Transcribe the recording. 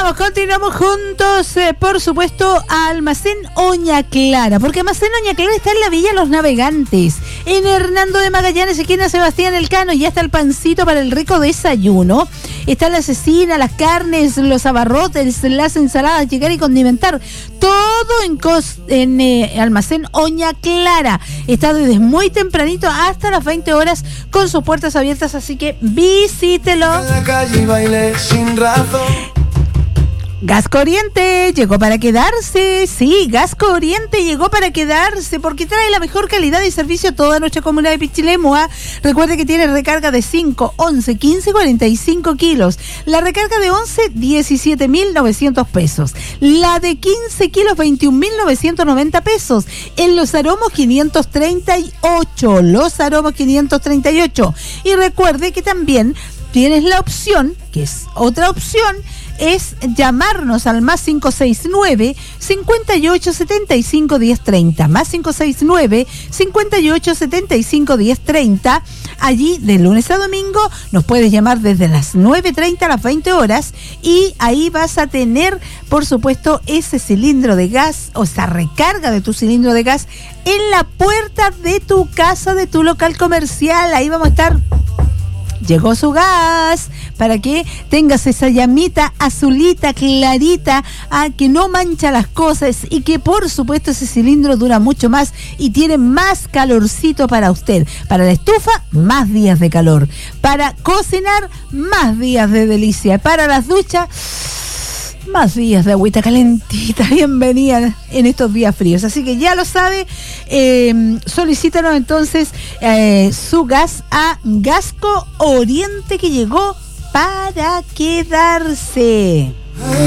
Continuamos juntos, por supuesto, a Almacén Oña Clara, porque Almacén Oña Clara está en la Villa Los Navegantes, en Hernando de Magallanes, esquina Sebastián Elcano, y ya está el pancito para el rico desayuno. Está la cecina, las carnes, los abarrotes, las ensaladas, llegar y condimentar. Todo en Almacén Oña Clara. Está desde muy tempranito hasta las 20 horas con sus puertas abiertas, así que visítelo. En la calle bailé sin razón. Gas Corriente llegó para quedarse. Sí, Gas Corriente llegó para quedarse porque trae la mejor calidad y servicio a toda nuestra comunidad de Pichilemu. Recuerde que tiene recarga de 5, 11, 15, 45 kilos. La recarga de 11, 17.900 pesos. La de 15 kilos, 21.990 pesos. En Los Aromos 538. Los Aromos 538. Y recuerde que también tienes la opción, que es otra opción, es llamarnos al más 569 58 75 10 30, más 569 58 75 10 30. Allí de lunes a domingo nos puedes llamar desde las 9:30 a las 20 horas y ahí vas a tener, por supuesto, ese cilindro de gas o esa recarga de tu cilindro de gas en la puerta de tu casa, de tu local comercial. Ahí vamos a estar. Llegó su gas para que tengas esa llamita azulita, clarita, que no mancha las cosas y que por supuesto ese cilindro dura mucho más y tiene más calorcito para usted. Para la estufa, más días de calor. Para cocinar, más días de delicia. Para las duchas, más días de agüita calentita. Bienvenida en estos días fríos. Así que ya lo sabe, solicítanos entonces su gas a Gasco Oriente, que llegó para quedarse.